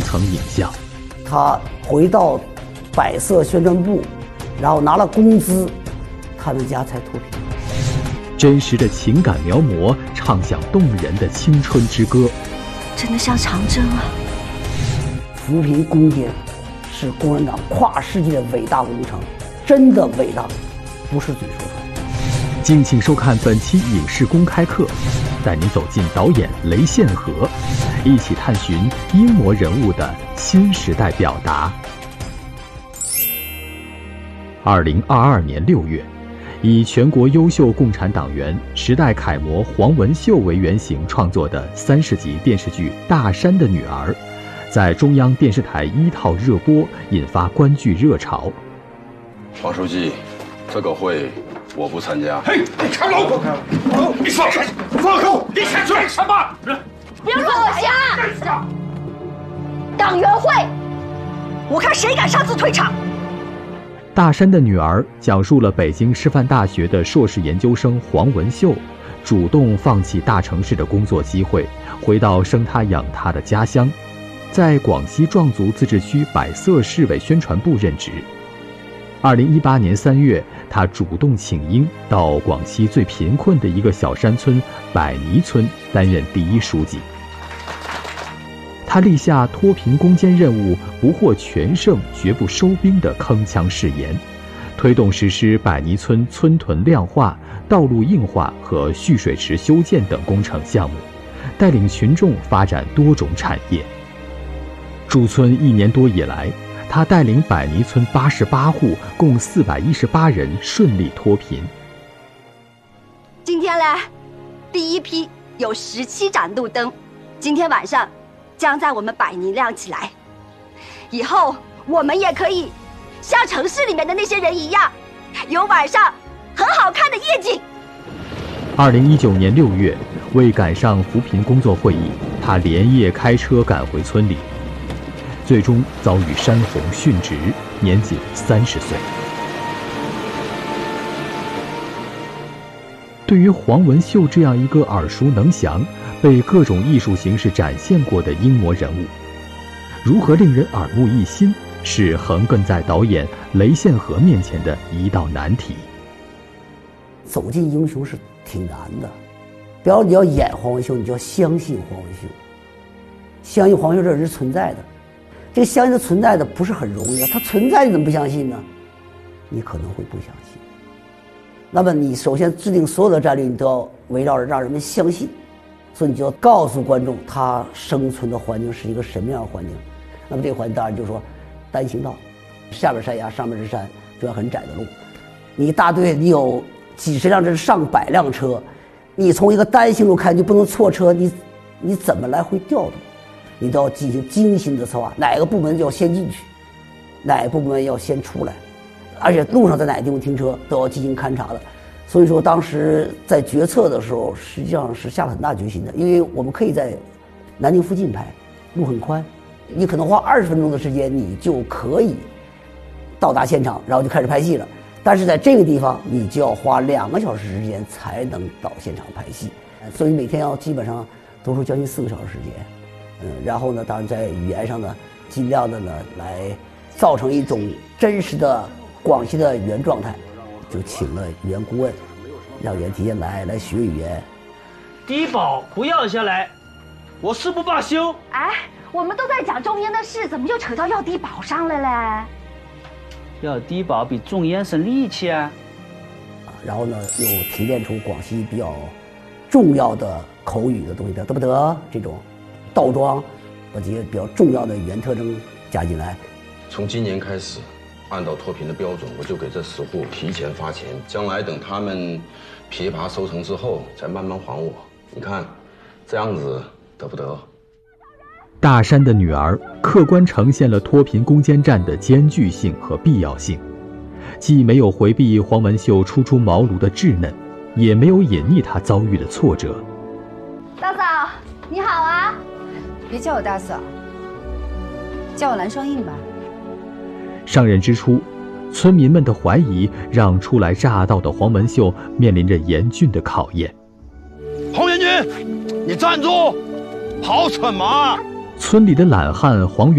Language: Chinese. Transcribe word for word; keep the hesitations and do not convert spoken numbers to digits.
成影像。 他回到百色宣传部，然后拿了工资，他们家才脱贫。 真实的情感描摹，唱响动人的青春之歌。 真的像长征啊！ 扶贫攻坚是共产党跨世纪的伟大工程，真的伟大，不是嘴说出来。 敬请收看本期影视公开课，带您走进导演雷献和，一起探寻英模人物的新时代表达。二零二二年六月，以全国优秀共产党员、时代楷模黄文秀为原型创作的三十集电视剧《大山的女儿》，在中央电视台一套热播，引发观剧热潮。 黄书记，这个会我不参加。 嘿，你开门！你放开！放开！你想做什么？ 不要乱瞎！党员会，我看谁敢擅自退场。 大山的女儿讲述了北京师范大学的硕士研究生黄文秀，主动放弃大城市的工作机会，回到生她养她的家乡，在广西壮族自治区百色市委宣传部任职。二零一八年三月，他主动请缨到广西最贫困的一个小山村百尼村担任第一书记。他立下脱贫攻坚任务不获全胜绝不收兵的铿锵誓言，推动实施百尼村村屯亮化、道路硬化和蓄水池修建等工程项目，带领群众发展多种产业。驻村一年多以来，他带领百尼村八十八户共四百一十八人顺利脱贫。 今天嘞，第一批有十七盏路灯，今天晚上将在我们百尼亮起来。以后我们也可以像城市里面的那些人一样，有晚上很好看的夜景。 二零一九年六月，为赶上扶贫工作会议，他连夜开车赶回村里，最终遭遇山洪殉职，年仅三十岁。对于黄文秀这样一个耳熟能详、被各种艺术形式展现过的英模人物，如何令人耳目一新，是横亘在导演雷献和面前的一道难题。 走进英雄是挺难的，比方你要演黄文秀，你就要相信黄文秀，相信黄文秀这人是存在的。这个相信他存在的不是很容易啊，他存在你怎么不相信呢？你可能会不相信。那么你首先制定所有的战略，你都要围绕着让人们相信，所以你就要告诉观众他生存的环境是一个什么样的环境。那么这个环境当然就是说单行道，下边山崖上面是山，中间很窄的路，你一大队你有几十辆甚至上百辆车，你从一个单行路开，你不能错车，你你怎么来回调动？你都要进行精心的策划，哪个部门要先进去，哪个部门要先出来，而且路上在哪个地方停车都要进行勘察的。所以说当时在决策的时候实际上是下了很大决心的，因为我们可以在南京附近拍，路很宽，你可能花二十分钟的时间你就可以到达现场，然后就开始拍戏了。但是在这个地方你就要花两个小时时间才能到现场拍戏，所以每天要基本上都是将近四个小时时间。嗯，然后呢，当然在语言上呢，尽量的呢来造成一种真实的广西的语言状态，就请了语言顾问，让语言提前来来学语言。 低保不要下来，我誓不罢休。 哎，我们都在讲种烟的事，怎么又扯到要低保上来嘞？ 要低保比种烟省力气啊！ 然后呢，又提炼出广西比较重要的口语的东西，得不得这种。倒装，把这些比较重要的语言特征加进来。 从今年开始，按照脱贫的标准，我就给这十户提前发钱，将来等他们枇杷收成之后，再慢慢还我。你看，这样子得不得？ 大山的女儿客观呈现了脱贫攻坚战的艰巨性和必要性，既没有回避黄文秀初出茅庐的稚嫩，也没有隐匿她遭遇的挫折。 大嫂，你好啊！ 别叫我大嫂，叫我蓝双印吧。 上任之初，村民们的怀疑让初来乍到的黄文秀面临着严峻的考验。 黄元军，你站住！好蠢嘛！ 村里的懒汉黄元